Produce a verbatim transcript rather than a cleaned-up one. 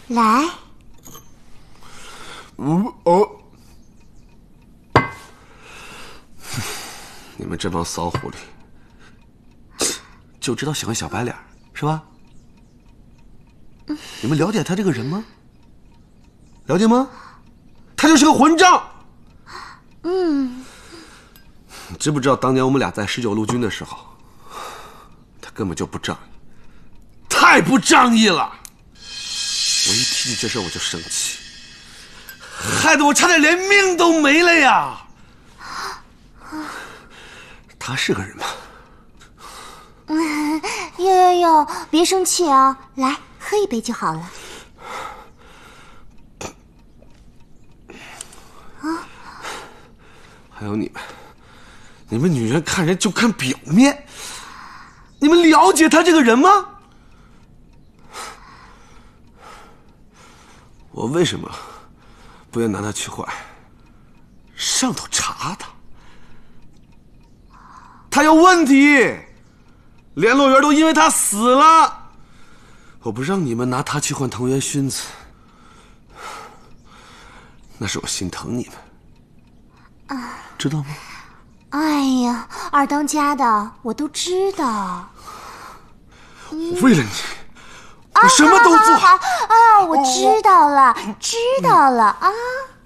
来。 嗯哦，你们这帮骚狐狸，就知道喜欢小白脸，是吧？你们了解他这个人吗？了解吗？他就是个混账。 嗯。 你知不知道当年我们俩在十九路军的时候，他根本就不仗义，太不仗义了。我一提起这事我就生气，害得我差点连命都没了呀。他是个人吗？ 嗯，呦呦呦，别生气啊，来喝一杯就好了。啊！ 还有你们，你们女人看人就看表面，你们了解他这个人吗？我为什么不愿拿他去换？上头查他，他有问题，联络员都因为他死了。我不让你们拿他去换藤原薰子，那是我心疼你们，啊，知道吗？ 哎呀，二当家的我都知道。 我为了你，我什么都做。 啊，好好好好啊，我知道了，知道了啊。